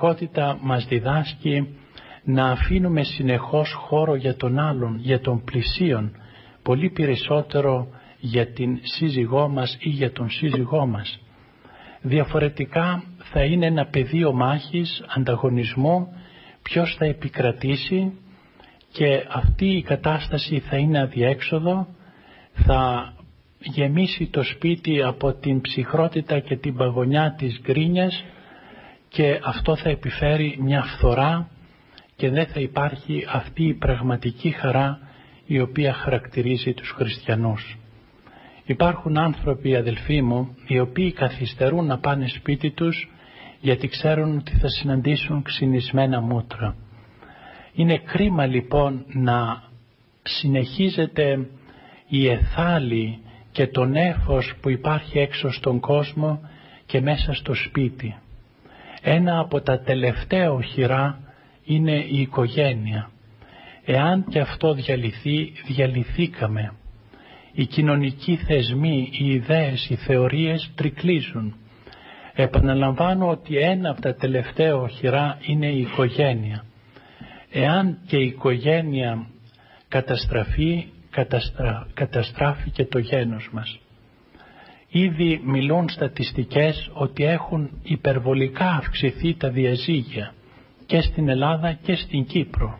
πραγματικότητα μας διδάσκει να αφήνουμε συνεχώς χώρο για τον άλλον, για τον πλησίον, πολύ περισσότερο για την σύζυγό μας ή για τον σύζυγό μας. Διαφορετικά θα είναι ένα πεδίο μάχης, ανταγωνισμού, ποιος θα επικρατήσει, και αυτή η κατάσταση θα είναι αδιέξοδο, θα γεμίσει το σπίτι από την ψυχρότητα και την παγωνιά της γκρίνιας, και αυτό θα επιφέρει μια φθορά και δεν θα υπάρχει αυτή η πραγματική χαρά η οποία χαρακτηρίζει τους χριστιανούς. Υπάρχουν άνθρωποι, αδελφοί μου, οι οποίοι καθυστερούν να πάνε σπίτι τους γιατί ξέρουν ότι θα συναντήσουν ξυνισμένα μούτρα. Είναι κρίμα λοιπόν να συνεχίζεται η εθάλη και το νέφος που υπάρχει έξω στον κόσμο και μέσα στο σπίτι. Ένα από τα τελευταία οχυρά είναι η οικογένεια. Εάν και αυτό διαλυθεί, διαλυθήκαμε. Οι κοινωνικοί θεσμοί, οι ιδέες, οι θεωρίες τρικλίζουν. Επαναλαμβάνω ότι ένα από τα τελευταία οχυρά είναι η οικογένεια. Εάν και η οικογένεια καταστραφεί, καταστράφει και το γένος μας. Ήδη μιλούν στατιστικές ότι έχουν υπερβολικά αυξηθεί τα διαζύγια και στην Ελλάδα και στην Κύπρο.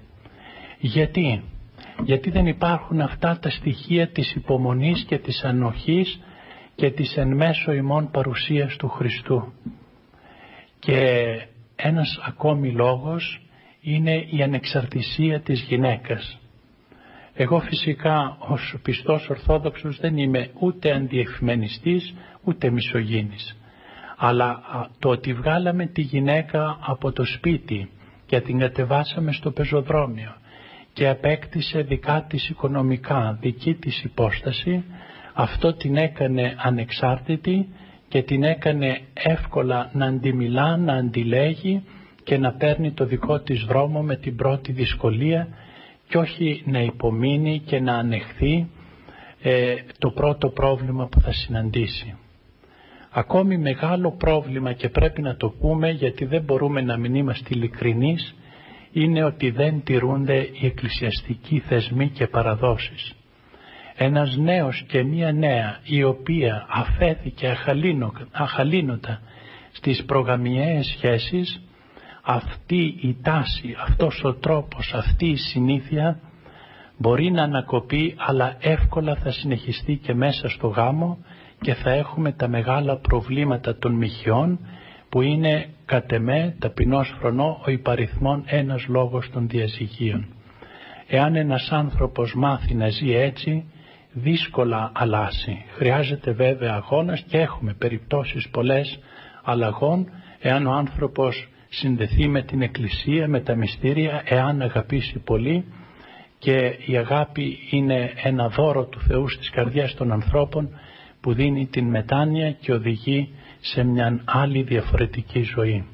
Γιατί δεν υπάρχουν αυτά τα στοιχεία της υπομονής και της ανοχής και της εν μέσω ημών παρουσίας του Χριστού. Και ένας ακόμη λόγος είναι η ανεξαρτησία της γυναίκας. Εγώ φυσικά ως πιστός Ορθόδοξος δεν είμαι ούτε αντιεφημενιστής ούτε μισογίνης. Αλλά το ότι βγάλαμε τη γυναίκα από το σπίτι και την κατεβάσαμε στο πεζοδρόμιο και απέκτησε δικά της οικονομικά, δική της υπόσταση, αυτό την έκανε ανεξάρτητη και την έκανε εύκολα να αντιμιλά, να αντιλέγει και να παίρνει το δικό της δρόμο με την πρώτη δυσκολία και όχι να υπομείνει και να ανεχθεί το πρώτο πρόβλημα που θα συναντήσει. Ακόμη μεγάλο πρόβλημα, και πρέπει να το πούμε γιατί δεν μπορούμε να μην είμαστε ειλικρινείς, είναι ότι δεν τηρούνται οι εκκλησιαστικοί θεσμοί και παραδόσεις. Ένας νέος και μία νέα η οποία αφέθηκε αχαλήνωτα στις προγαμιαίες σχέσεις, αυτή η τάση, αυτός ο τρόπος, αυτή η συνήθεια μπορεί να ανακοπεί, αλλά εύκολα θα συνεχιστεί και μέσα στο γάμο και θα έχουμε τα μεγάλα προβλήματα των μοιχειών, που είναι κατ' εμέ ταπεινώς φρονώ ο υπαριθμόν ένας λόγος των διαζυγίων. Εάν ένας άνθρωπος μάθει να ζει έτσι, δύσκολα αλλάσει. Χρειάζεται βέβαια αγώνας και έχουμε περιπτώσεις πολλές αλλαγών, εάν ο άνθρωπος συνδεθεί με την Εκκλησία, με τα μυστήρια, εάν αγαπήσει πολύ, και η αγάπη είναι ένα δώρο του Θεού στις καρδιές των ανθρώπων που δίνει την μετάνοια και οδηγεί σε μια άλλη διαφορετική ζωή.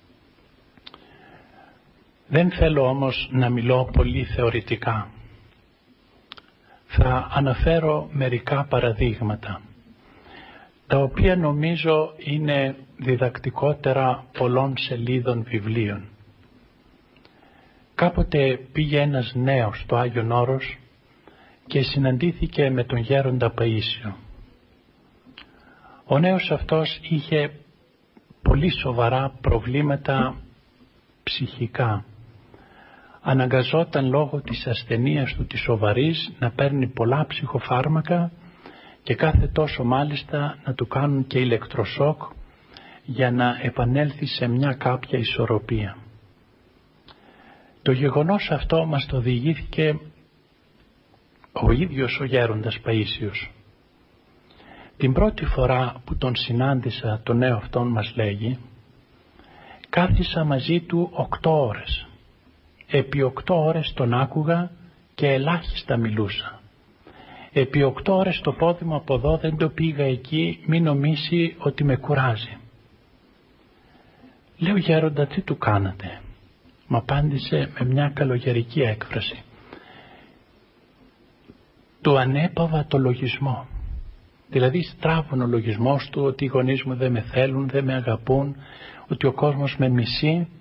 Δεν θέλω όμως να μιλώ πολύ θεωρητικά. Θα αναφέρω μερικά παραδείγματα, τα οποία νομίζω είναι διδακτικότερα πολλών σελίδων βιβλίων. Κάποτε πήγε ένας νέος στο Άγιον Όρος και συναντήθηκε με τον γέροντα Παΐσιο. Ο νέος αυτός είχε πολύ σοβαρά προβλήματα ψυχικά. Αναγκαζόταν λόγω της ασθενείας του της σοβαρής να παίρνει πολλά ψυχοφάρμακα και κάθε τόσο μάλιστα να του κάνουν και ηλεκτροσόκ για να επανέλθει σε μια κάποια ισορροπία. Το γεγονός αυτό μας το διηγήθηκε ο ίδιος ο γέροντας Παΐσιος. Την πρώτη φορά που τον συνάντησα, τον νέο αυτόν, μας λέγει, κάθισα μαζί του 8 ώρες. Επί 8 ώρες τον άκουγα και ελάχιστα μιλούσα. Επί 8 ώρες το πόδι μου από εδώ δεν το πήγα εκεί, μην νομίσει ότι με κουράζει. Λέω, γέροντα, τι του κάνατε? Μ' απάντησε με μια καλογερική έκφραση. Του ανέπαβα το λογισμό. Δηλαδή στράβουν ο λογισμός του ότι οι γονείς μου δεν με θέλουν, δεν με αγαπούν, ότι ο κόσμος με μισεί,